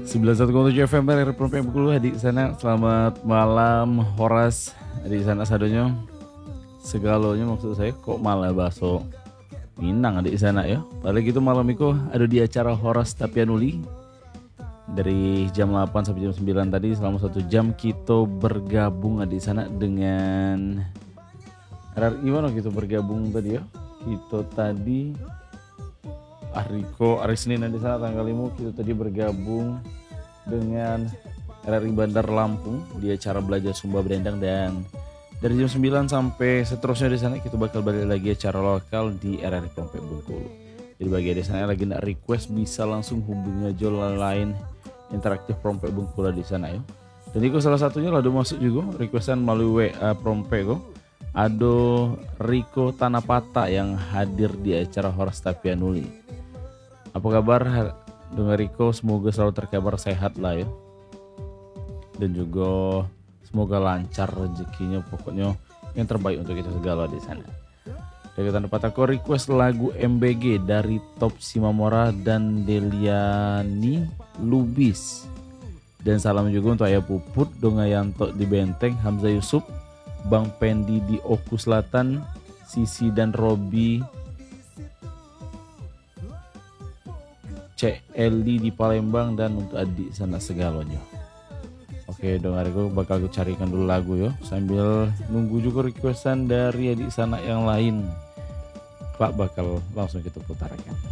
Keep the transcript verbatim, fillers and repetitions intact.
sembilan puluh satu koma tujuh F M R Prompek Bengkulu di sana. Selamat malam Horas di sana sadonyo. Segalonya maksud saya kok malah baso Minang di sana ya. Padahal gitu malam itu ada di acara Horas Tapianuli dari jam delapan sampai jam sembilan tadi selama satu jam kita bergabung di sana dengan R R I mana kita bergabung tadi ya. Kita tadi Ariko, hari Senin di sana tanggal lima kita tadi bergabung dengan R R I Bandar Lampung di acara belajar Sumba Berendang, dan dari jam sembilan sampai seterusnya di sana kita bakal balik lagi acara lokal di R R I Prompek Bengkulu. Jadi bagi di sana lagi nak request bisa langsung hubungi aja lain interaktif Prompek Bengkulu di sana ya. Dan itu salah satunya lah masuk juga requestan melalui W A Prompek kok. Ada Riko Tanapata yang hadir di acara Horas Tapianuli. Apa kabar dengan Riko? Semoga selalu terkabar sehat lah ya. Dan juga semoga lancar rezekinya, pokoknya yang terbaik untuk kita segala di sana. Dari Tanapata ko request lagu M B G dari Top Simamora dan Deliani Lubis. Dan salam juga untuk Ayah Puput, Dongayanto di Benteng, Hamzah Yusuf, Bang Pendi di Oku Selatan, Sisi dan Robi, C L D di Palembang, dan untuk adik sana segalanya. Oke dong, hari gue bakal gue carikan dulu lagu yo, sambil nunggu juga requestan dari adik sana yang lain. Pak bakal langsung kita putarkan.